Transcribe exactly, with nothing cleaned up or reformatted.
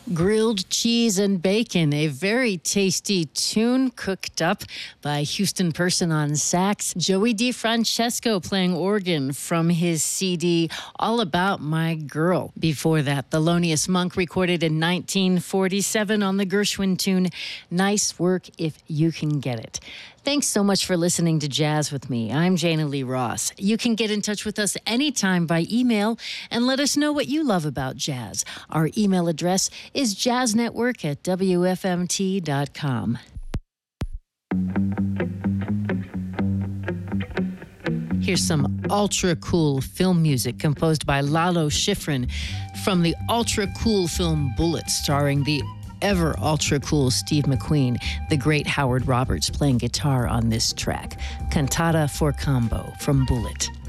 Grilled Cheese and Bacon, a very tasty tune cooked up by Houston Person on sax. Joey DeFrancesco playing organ from his C D All About My Girl. Before that, Thelonious Monk recorded in nineteen forty-seven on the Gershwin tune, Nice Work If You Can Get It. Thanks so much for listening to Jazz with me. I'm Jana Lee Ross. You can get in touch with us anytime by email and let us know what you love about jazz. Our email address is jazznetwork at w f m t dot com. Here's some ultra cool film music composed by Lalo Schifrin from the ultra cool film Bullitt, starring the ever ultra cool Steve McQueen, the great Howard Roberts playing guitar on this track. Cantata for Combo from Bullitt.